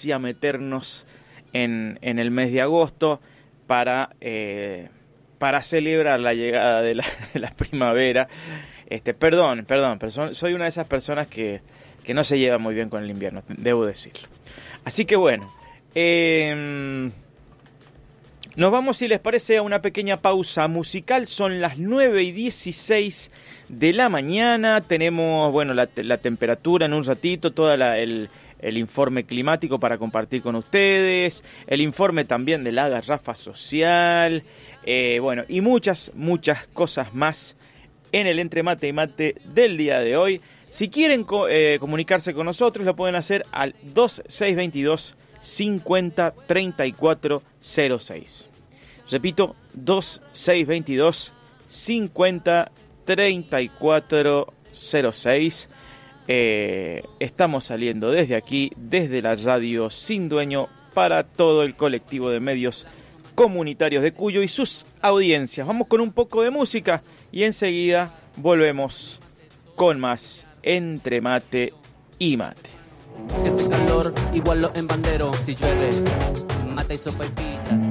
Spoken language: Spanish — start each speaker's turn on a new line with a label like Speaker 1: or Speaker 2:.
Speaker 1: ansia meternos en el mes de agosto para celebrar la llegada de la primavera. Perdón, pero soy una de esas personas que no se lleva muy bien con el invierno, debo decirlo. Así que bueno, nos vamos, si les parece, a una pequeña pausa musical. Son las 9:16 de la mañana. Tenemos, bueno, la temperatura en un ratito, todo el informe climático para compartir con ustedes, el informe también de la garrafa social, bueno, y muchas cosas más en el Entre Mate y Mate del día de hoy. Si quieren comunicarse con nosotros, lo pueden hacer al 2622 50 34 06. Repito, 2622 50 34 06. Estamos saliendo desde aquí, desde la radio Sin Dueño, para todo el colectivo de medios comunitarios de Cuyo y sus audiencias. Vamos con un poco de música y enseguida volvemos con más Entre Mate y Mate.
Speaker 2: Ese calor igual lo embandero, si llueve, mate y sopa y pita.